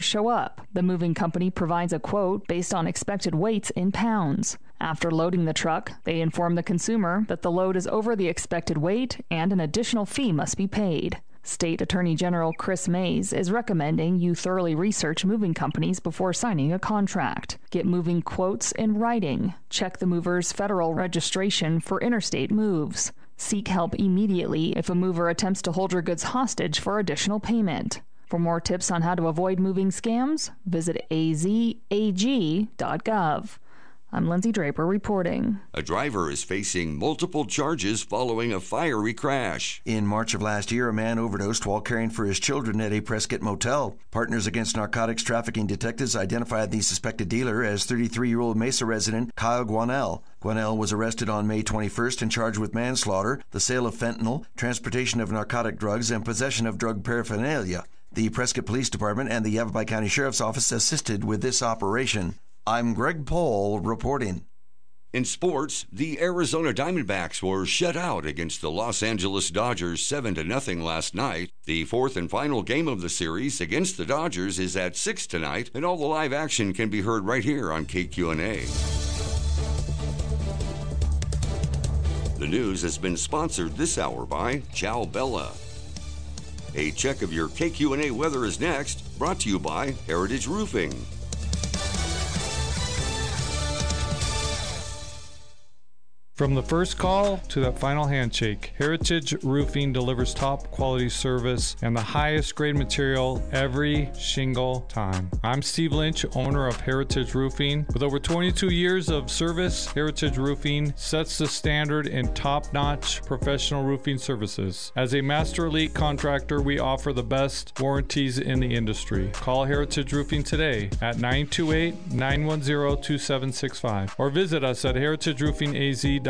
show up. The moving company provides a quote based on expected weights in pounds. After loading the truck, they inform the consumer that the load is over the expected weight and an additional fee must be paid. State Attorney General Chris Mays is recommending you thoroughly research moving companies before signing a contract. Get moving quotes in writing. Check the mover's federal registration for interstate moves. Seek help immediately if a mover attempts to hold your goods hostage for additional payment. For more tips on how to avoid moving scams, visit azag.gov. I'm Lindsay Draper reporting. A driver is facing multiple charges following a fiery crash. In March of last year, a man overdosed while caring for his children at a Prescott motel. Partners Against Narcotics Trafficking detectives identified the suspected dealer as 33-year-old Mesa resident Kyle Guanell. Guanell was arrested on May 21st and charged with manslaughter, the sale of fentanyl, transportation of narcotic drugs, and possession of drug paraphernalia. The Prescott Police Department and the Yavapai County Sheriff's Office assisted with this operation. I'm Greg Paul reporting. In sports, the Arizona Diamondbacks were shut out against the Los Angeles Dodgers 7-0 last night. The fourth and final game of the series against the Dodgers is at 6 tonight, and all the live action can be heard right here on KQNA. The news has been sponsored this hour by Ciao Bella. A check of your KQNA weather is next, brought to you by Heritage Roofing. From the first call to the final handshake, Heritage Roofing delivers top quality service and the highest grade material every single time. I'm Steve Lynch, owner of Heritage Roofing. With over 22 years of service, Heritage Roofing sets the standard in top-notch professional roofing services. As a Master Elite contractor, we offer the best warranties in the industry. Call Heritage Roofing today at 928-910-2765 or visit us at heritageroofingaz.com.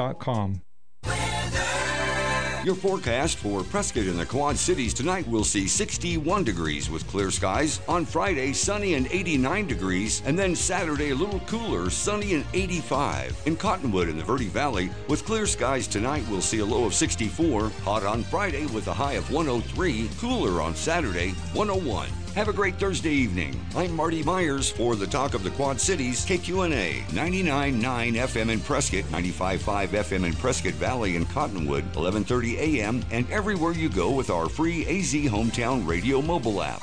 Your forecast for Prescott and the Quad Cities tonight will see 61 degrees with clear skies. On Friday, sunny and 89 degrees. And then Saturday, a little cooler, sunny and 85. In Cottonwood in the Verde Valley, with clear skies tonight, we'll see a low of 64. Hot on Friday with a high of 103. Cooler on Saturday, 101. Have a great Thursday evening. I'm Marty Myers for the Talk of the Quad Cities, KQNA, 99.9 FM in Prescott, 95.5 FM in Prescott Valley and Cottonwood, 11:30 a.m., and everywhere you go with our free AZ Hometown Radio mobile app.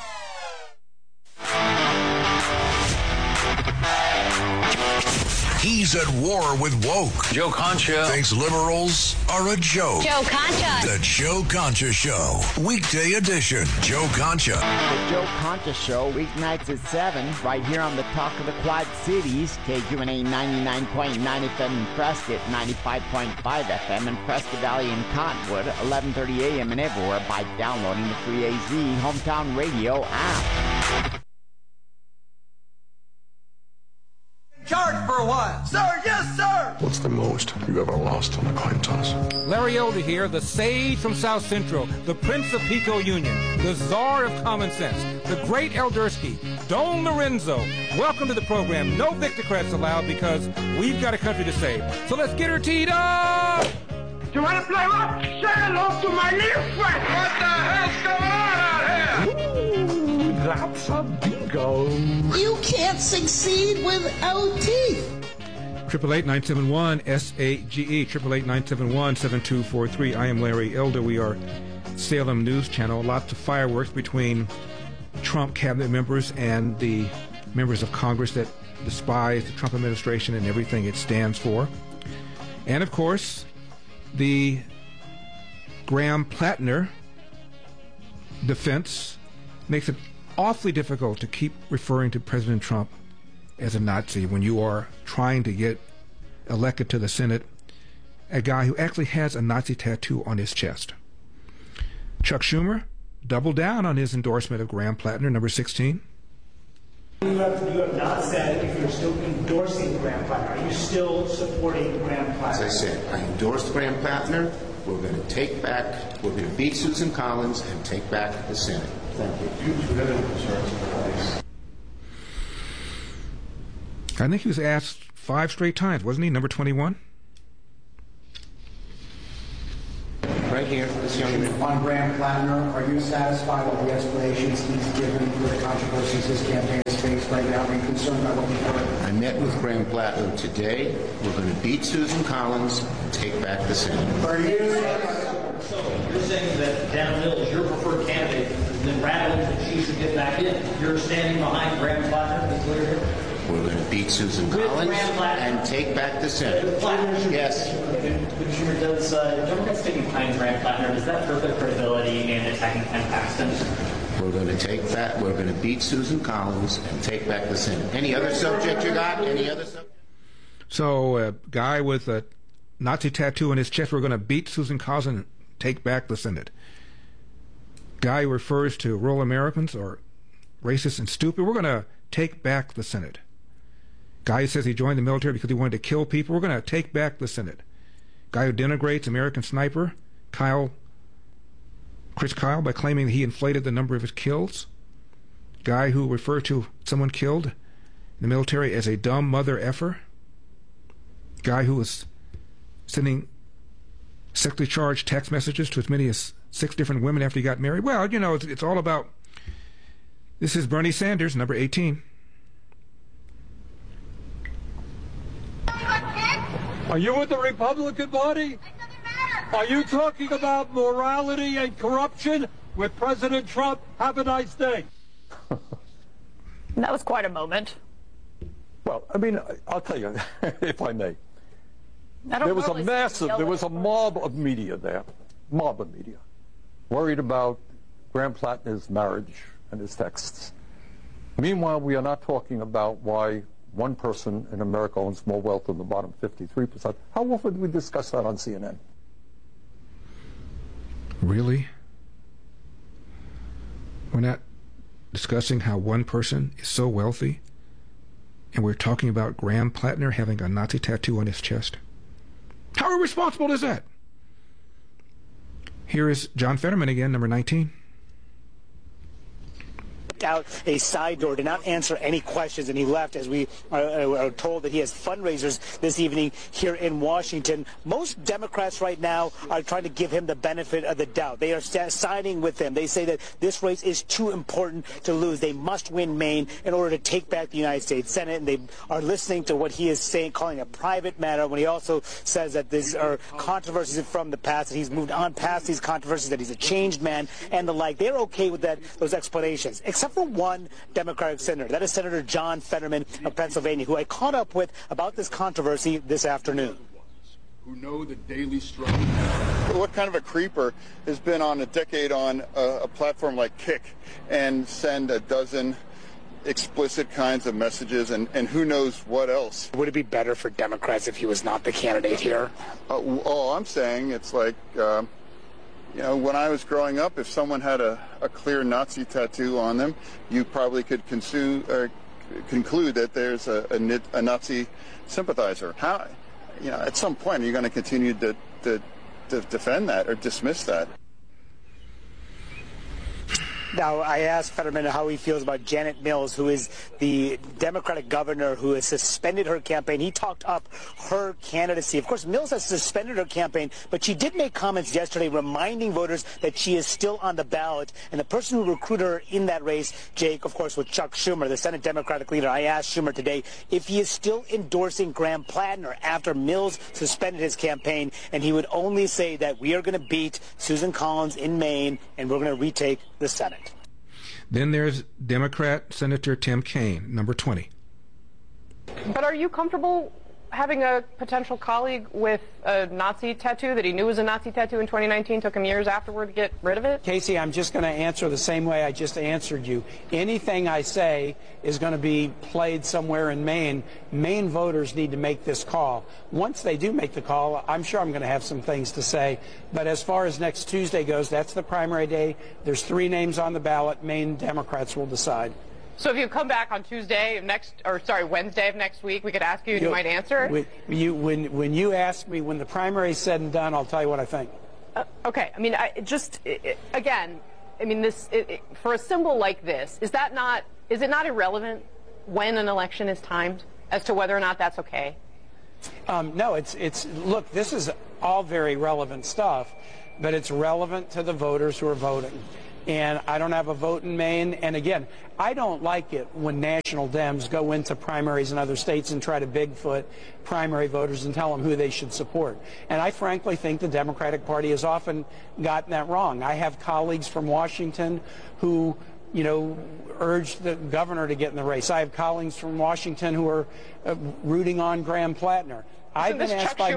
He's at war with woke. Joe Concha thinks liberals are a joke. Joe Concha. The Joe Concha Show. Weekday edition. Joe Concha. The Joe Concha Show, weeknights at 7, right here on the Talk of the Quad Cities, KQNA 99.9 FM in Prescott, 95.5 FM in Prescott Valley and Cottonwood, 11:30 a.m. and everywhere by downloading the free AZ Hometown Radio app. Charge for a while. Sir, yes, sir. What's the most you ever lost on a coin toss? Larry Elder here, the sage from South Central, the Prince of Pico Union, the czar of common sense, the great Eldersky, Don Lorenzo. Welcome to the program. No Victocrats allowed because we've got a country to save. So let's get her teed up. You want to play what? Say hello to my new friend. What the hell's going on out here? Ooh, that's a bingo. You can't succeed without teeth. 888-971-SAGE, 888-971-7243. I am Larry Elder. We are Salem News Channel. Lots of fireworks between Trump cabinet members and the members of Congress that despise the Trump administration and everything it stands for. And, of course, the Graham-Plattner defense makes it awfully difficult to keep referring to President Trump as a Nazi when you are trying to get elected to the Senate, a guy who actually has a Nazi tattoo on his chest. Chuck Schumer doubled down on his endorsement of Graham-Plattner, number 16. You have not said if you're still endorsing Graham-Plattner. Are you still supporting Graham-Plattner? As I said, I endorsed Graham-Plattner. We're going to beat Susan Collins and take back the Senate. Thank you. Do you have any concerns about this? I think he was asked 5 straight times, wasn't he? Number 21? Right here, this young man. On Graham-Plattner, are you satisfied with the explanations he's given for the controversies his campaign has politics right now? Are you concerned about what we've heard? I met with Graham Plattner today. We're going to beat Susan Collins and take back the Senate. So you're saying that Dana Mills, your preferred candidate, has been rattled that she should get back in. You're standing behind Graham Plattner, to be clear here? We're going to beat Susan Collins and take back the Senate. Yes. Schumer, does Democrats standing behind Graham Plattner, does that hurt their credibility in attacking Ken Paxton? We're going to take that. We're going to beat Susan Collins and take back the Senate. Any other subject you got? Any other subject? So a guy with a Nazi tattoo on his chest, we're going to beat Susan Collins and take back the Senate. Guy who refers to rural Americans or racist and stupid, we're going to take back the Senate. Guy who says he joined the military because he wanted to kill people, we're going to take back the Senate. Guy who denigrates American Sniper, Chris Kyle, by claiming that he inflated the number of his kills. Guy who referred to someone killed in the military as a dumb mother effer. Guy who was sending sexually charged text messages to as many as 6 different women after he got married. Well, you know, it's all about... This is Bernie Sanders, number 18. Are you with the Republican Party? Are you talking about morality and corruption with President Trump? Have a nice day. That was quite a moment. Well, I mean, I'll tell you, if I may. There was a mob of media there, worried about Graham Plattner's marriage and his texts. Meanwhile, we are not talking about why one person in America owns more wealth than the bottom 53%. How often do we discuss that on CNN? Really? We're not discussing how one person is so wealthy, and we're talking about Graham Plattner having a Nazi tattoo on his chest? How irresponsible is that? Here is John Fetterman again, number 19. Out a side door, did not answer any questions, and he left as we are told that he has fundraisers this evening here in Washington. Most Democrats right now are trying to give him the benefit of the doubt. They are siding with him. They say that this race is too important to lose. They must win Maine in order to take back the United States Senate, and they are listening to what he is saying, calling a private matter, when he also says that these are controversies from the past, that he's moved on past these controversies, that he's a changed man, and the like. They're okay with those explanations, except for one Democratic senator. That is Senator John Fetterman of Pennsylvania, who I caught up with about this controversy this afternoon. Who know the daily struggle. What kind of a creeper has been on a decade on a platform like Kick and send a dozen explicit kinds of messages and who knows what else? Would it be better for Democrats if he was not the candidate here? All I'm saying, it's like... you know, when I was growing up, if someone had a clear Nazi tattoo on them, you probably could conclude that there's a Nazi sympathizer. How, you know, at some point, are you going to continue to defend that or dismiss that? Now, I asked Fetterman how he feels about Janet Mills, who is the Democratic governor who has suspended her campaign. He talked up her candidacy. Of course, Mills has suspended her campaign, but she did make comments yesterday reminding voters that she is still on the ballot. And the person who recruited her in that race, Jake, of course, was Chuck Schumer, the Senate Democratic leader. I asked Schumer today if he is still endorsing Graham Plattner after Mills suspended his campaign, and he would only say that we are going to beat Susan Collins in Maine, and we're going to retake the Senate. Then there's Democrat Senator Tim Kaine, number 20. But are you comfortable having a potential colleague with a Nazi tattoo that he knew was a Nazi tattoo in 2019, took him years afterward to get rid of it? Casey, I'm just going to answer the same way I just answered you. Anything I say is going to be played somewhere in Maine. Maine voters need to make this call. Once they do make the call, I'm sure I'm going to have some things to say. But as far as next Tuesday goes, that's the primary day. There's 3 names on the ballot. Maine Democrats will decide. So if you come back on Wednesday of next week, we could ask you and you might answer? When you ask me, when the primary is said and done, I'll tell you what I think. Okay. I mean, again, I mean, for a symbol like this, is it not irrelevant when an election is timed as to whether or not that's okay? No, look, this is all very relevant stuff, but it's relevant to the voters who are voting. and I don't have a vote in Maine. And again, I don't like it when national Dems go into primaries in other states and try to Bigfoot primary voters and tell them who they should support. And I frankly think the Democratic Party has often gotten that wrong. I have colleagues from Washington who, urged the governor to get in the race. I have colleagues from Washington who are rooting on Graham Plattner. I've been asked by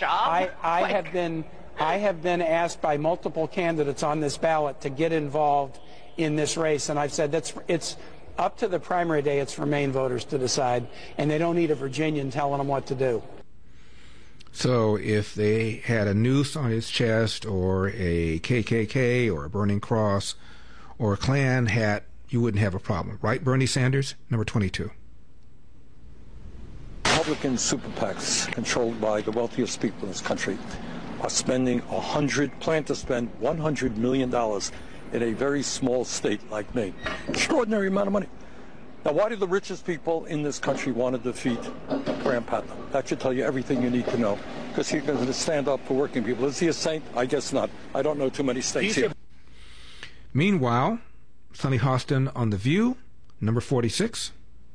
I have been asked by multiple candidates on this ballot to get involved in this race, and I've said it's up to the primary day. It's for Maine voters to decide, and they don't need a Virginian telling them what to do. So if they had a noose on his chest or a KKK or a Burning Cross or a Klan hat, you wouldn't have a problem, right, Bernie Sanders, number 22? Republican super PACs controlled by the wealthiest people in this country are plan to spend $100 million in a very small state like Maine. Extraordinary amount of money. Now, why do the richest people in this country want to defeat Graham Plattner? That should tell you everything you need to know, because he's going to stand up for working people. Is he a saint? I guess not. I don't know too many states here. Meanwhile, Sonny Hostin on The View, number 46.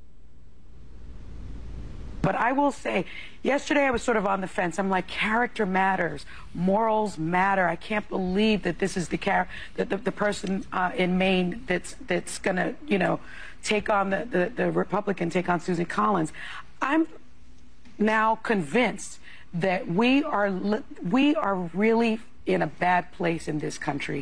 But I will say, yesterday I was sort of on the fence. I'm like, character matters, morals matter. I can't believe that this is the person in Maine that's going to, take on the Republican, take on Susan Collins. I'm now convinced that we are really in a bad place in this country.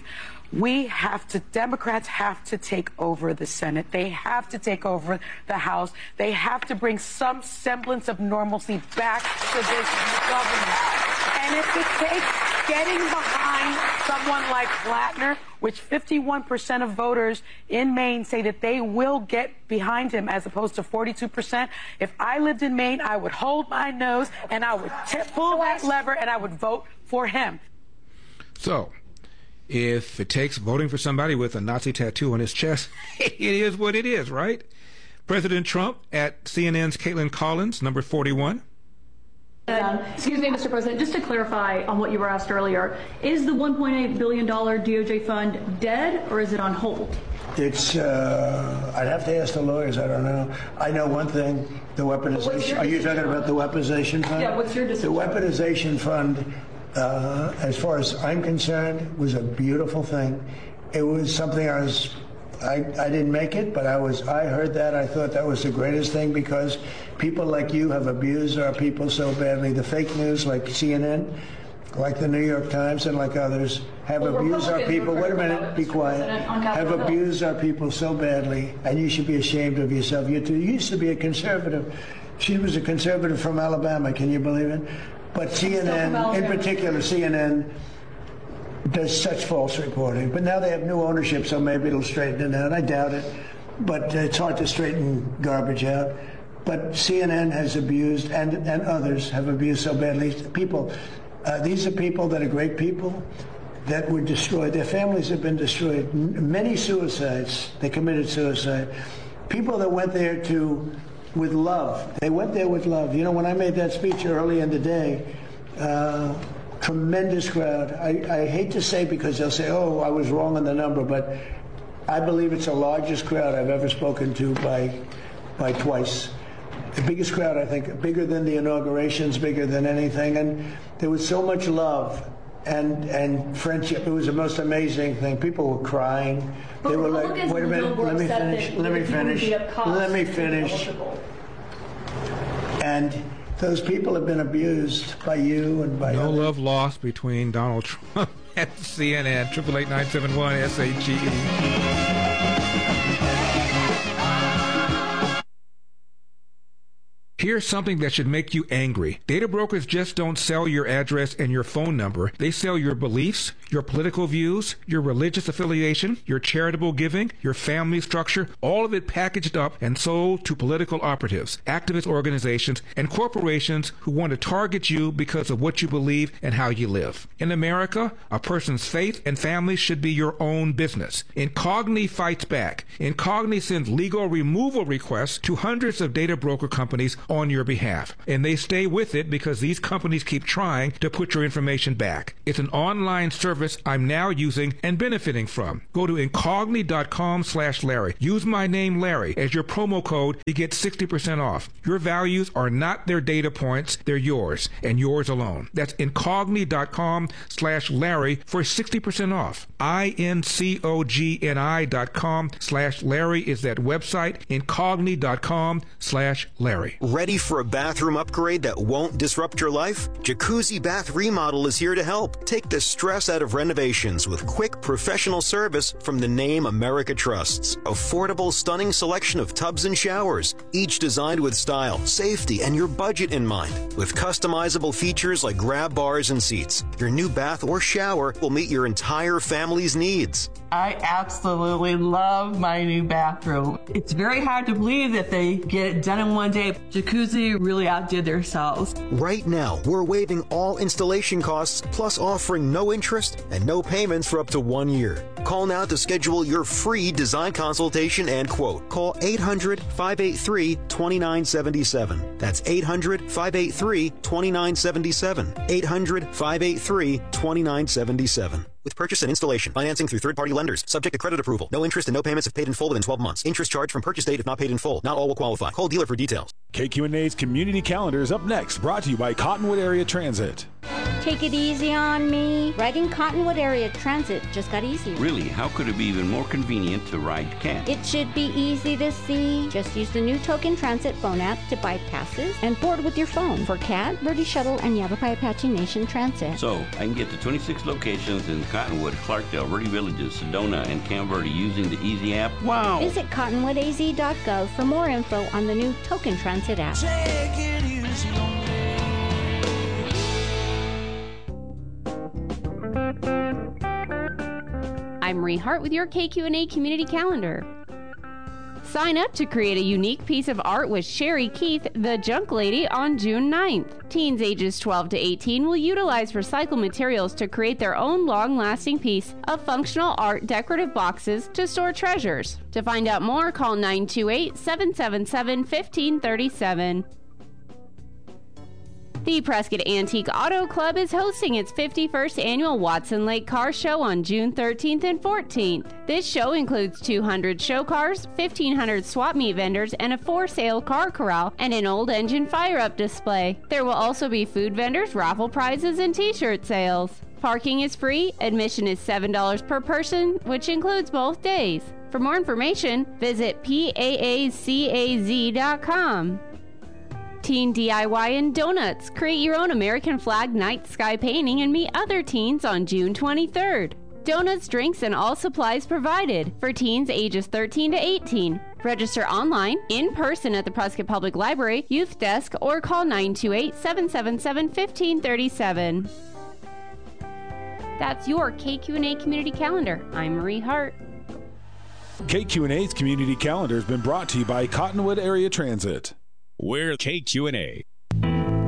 Democrats have to take over the Senate. They have to take over the House. They have to bring some semblance of normalcy back to this government. And if it takes getting behind someone like Plattner, which 51% of voters in Maine say that they will get behind him as opposed to 42%, if I lived in Maine, I would hold my nose and I would pull that lever and I would vote for him. So, if it takes voting for somebody with a Nazi tattoo on his chest, it is what it is, right? President Trump at CNN's Caitlin Collins, number 41. Excuse me, Mr. President, just to clarify on what you were asked earlier, is the $1.8 billion DOJ fund dead or is it on hold? It's, I'd have to ask the lawyers, I don't know. I know one thing, the weaponization, are you talking about the weaponization fund? Yeah, what's your decision? The weaponization fund, as far as I'm concerned, was a beautiful thing. It was something I didn't make it, but I heard that. I thought that was the greatest thing because people like you have abused our people so badly. The fake news like CNN, like the New York Times and like others have abused our people. Wait a minute, be quiet. Have abused our people so badly, and you should be ashamed of yourself. You used to be a conservative. She was a conservative from Alabama. Can you believe it? But CNN, in particular, CNN does such false reporting. But now they have new ownership, so maybe it'll straighten it out. I doubt it. But it's hard to straighten garbage out. But CNN has abused, and others have abused so badly. People, these are people that are great people that were destroyed. Their families have been destroyed. Many suicides. They committed suicide. People that went there with love. They went there with love. You know, when I made that speech early in the day, tremendous crowd. I hate to say because they'll say, oh, I was wrong on the number, but I believe it's the largest crowd I've ever spoken to by twice. The biggest crowd, I think, bigger than the inaugurations, bigger than anything. And there was so much love and friendship. It was the most amazing thing. People were crying. They were like, wait a minute, let me finish. And those people have been abused by you and by No others. love lost between Donald Trump and CNN. 888-971-SAGE. Here's something that should make you angry. Data brokers just don't sell your address and your phone number. They sell your beliefs, your political views, your religious affiliation, your charitable giving, your family structure, all of it packaged up and sold to political operatives, activist organizations, and corporations who want to target you because of what you believe and how you live. In America, a person's faith and family should be your own business. Incogni fights back. Incogni sends legal removal requests to hundreds of data broker companies on your behalf. And they stay with it because these companies keep trying to put your information back. It's an online service I'm now using and benefiting from. Go to incogni.com/Larry. Use my name Larry as your promo code to get 60% off. Your values are not their data points, they're yours and yours alone. That's incogni.com/Larry for 60% off. incogni.com/Larry is that website, incogni.com/Larry. Ready for a bathroom upgrade that won't disrupt your life? Jacuzzi Bath Remodel is here to help. Take the stress out of renovations with quick professional service from the name America trusts. Affordable, stunning selection of tubs and showers, each designed with style, safety, and your budget in mind. With customizable features like grab bars and seats, your new bath or shower will meet your entire family's needs. I absolutely love my new bathroom. It's very hard to believe that they get it done in one day. Jacuzzi really outdid themselves. Right now, we're waiving all installation costs, plus offering no interest and no payments for up to 1 year. Call now to schedule your free design consultation and quote. Call 800-583-2977. That's 800-583-2977. 800-583-2977. With purchase and installation, financing through third-party lenders, subject to credit approval. No interest and no payments if paid in full within 12 months. Interest charged from purchase date if not paid in full. Not all will qualify. Call dealer for details. KQNA's Community Calendar is up next, brought to you by Cottonwood Area Transit. Take it easy on me. Riding Cottonwood Area Transit just got easier. Really? How could it be even more convenient to ride CAT? It should be easy to see. Just use the new Token Transit phone app to buy passes and board with your phone for CAT, Verde Shuttle, and Yavapai Apache Nation Transit. So, I can get to 26 locations in Cottonwood, Clarkdale, Verde Villages, Sedona, and Camp Verde using the Easy app? Wow! Visit cottonwoodaz.gov for more info on the new Token Transit app. Take it easy on me. I'm Marie Hart with your KQNA Community Calendar. Sign up to create a unique piece of art with Sherry Keith, the Junk Lady, on June 9th. Teens ages 12 to 18 will utilize recycled materials to create their own long-lasting piece of functional art decorative boxes to store treasures. To find out more, call 928-777-1537. The Prescott Antique Auto Club is hosting its 51st annual Watson Lake Car Show on June 13th and 14th. This show includes 200 show cars, 1,500 swap meet vendors, and a for-sale car corral and an old engine fire-up display. There will also be food vendors, raffle prizes, and t-shirt sales. Parking is free. Admission is $7 per person, which includes both days. For more information, visit paacaz.com. Teen DIY and Donuts. Create your own American flag night sky painting and meet other teens on June 23rd. Donuts, drinks, and all supplies provided for teens ages 13 to 18. Register online, in person at the Prescott Public Library, Youth Desk, or call 928-777-1537. That's your KQNA Community Calendar. I'm Marie Hart. KQNA's Community Calendar has been brought to you by Cottonwood Area Transit. We're KQNA.